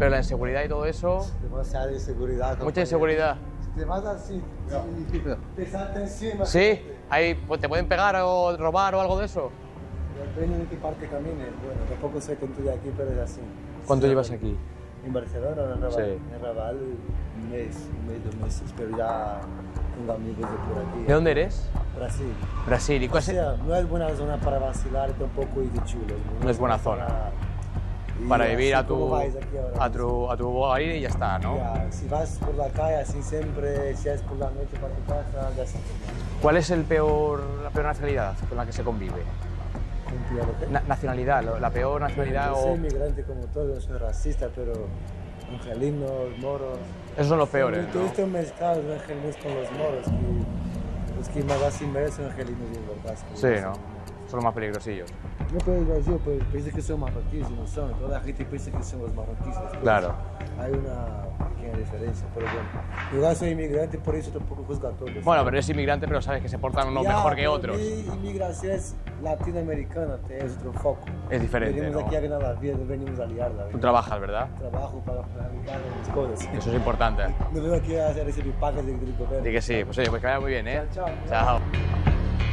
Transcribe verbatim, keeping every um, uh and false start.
Pero la inseguridad y todo eso... Demasiada inseguridad. Mucha inseguridad. Te vas así, y te salta encima. ¿Sí? Ahí, pues, ¿te pueden pegar o robar o algo de eso? Depende de qué parte camines. Bueno, tampoco sé cuánto de aquí, pero es así. ¿Cuánto Sí, llevas aquí? En Barcelona, en Raval. Sí. En Raval, un mes, un mes, dos meses, pero ya tengo amigos de por aquí. ¿De dónde eres? Brasil. Brasil. ¿Y O cuál es- sea, no es buena zona para vacilar, tampoco es de chulo. No es buena zona. y para vivir así a como tu, vais aquí ahora a tu, a tu aire y ya está, ¿no? Ya, si vas por la calle así siempre, si es por la noche para tu casa, ya está. ¿Cuál es el peor, la peor nacionalidad con la que se convive? Cumplía lo que- Na- nacionalidad, lo- la peor nacionalidad Yo o... soy inmigrante como todo, no soy racista, pero angelinos, moros. Esos son los peores, Todo ¿no? esto mezclado los angelinos con los moros, que los que más así merecen angelinos y verdad. Sí, ¿no? Son los más peligrosillos. No puedo ir yo, pues piensa que son marroquíes y no son. Toda la gente piensa que son los marroquíes. Después Claro. Hay una pequeña diferencia, pero bueno. Igual soy inmigrante, por eso tampoco juzgo a todos. Bueno, pero eres inmigrante, pero sabes que se portan unos Ya, mejor que pero otros. Mi inmigración es latinoamericana, es otro foco. Es diferente, Venimos ¿no? aquí a ganar la vida, no venimos a liarla. Tú trabajas, ¿verdad? Trabajo para planificar mis cosas. Eso es importante. No vengo aquí a hacer ese pagas del, del gobierno. Así que sí, pues oye, pues que vaya muy bien, ¿eh? Chao, chao. Chao.